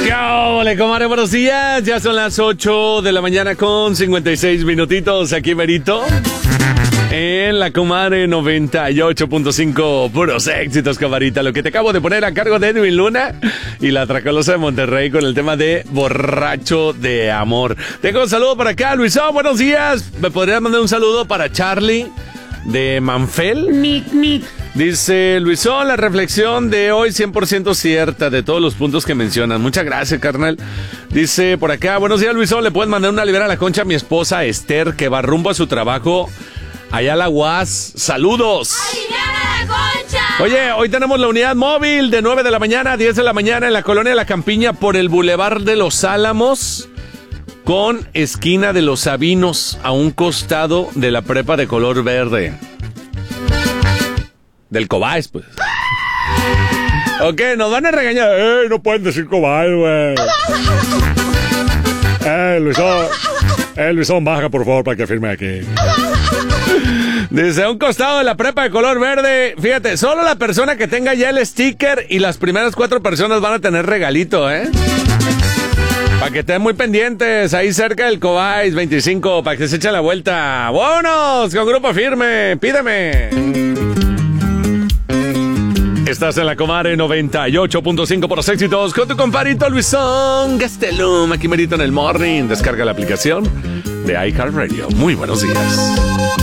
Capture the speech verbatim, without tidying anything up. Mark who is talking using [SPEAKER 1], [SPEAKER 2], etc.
[SPEAKER 1] Hola, comadre, buenos días. Ya son las ocho de la mañana con cincuenta y seis minutitos. Aquí Merito en la comadre noventa y ocho punto cinco. Puros éxitos, camarita. Lo que te acabo de poner a cargo de Edwin Luna y la Tracalosa de Monterrey con el tema de Borracho de Amor. Tengo un saludo para acá, Luisón. Buenos días. ¿Me podrías mandar un saludo para Charlie de Manfel?
[SPEAKER 2] Mic, mic.
[SPEAKER 1] Dice Luisón, la reflexión de hoy cien por ciento cierta de todos los puntos que mencionan. Muchas gracias, carnal. Dice por acá, buenos días, Luisón, le puedes mandar una libera a la concha a mi esposa Esther, que va rumbo a su trabajo allá a la U A S. ¡Saludos!
[SPEAKER 2] ¡Aliviana la concha!
[SPEAKER 1] Oye, hoy tenemos la unidad móvil de nueve de la mañana a diez de la mañana en la colonia La Campiña por el Boulevard de los Álamos con esquina de los Sabinos a un costado de la prepa de color verde. Del Cobáis, pues. Ok, nos van a regañar. ¡Ey, no pueden decir Cobáis, güey! ¡Eh, Luisón! ¡Eh, Luisón, baja, por favor, para que firme aquí! Desde un costado de la prepa de color verde. Fíjate, solo la persona que tenga ya el sticker y las primeras cuatro personas van a tener regalito, ¿eh? Para que estén muy pendientes, ahí cerca del Cobáis veinticinco, para que se eche la vuelta. ¡Vámonos! Con Grupo Firme, pídeme. Estás en la comadre noventa y ocho punto cinco por los éxitos con tu compadrito Luisón Gastelum, aquí Merito en el morning. Descarga la aplicación de iHeartRadio. Muy buenos días.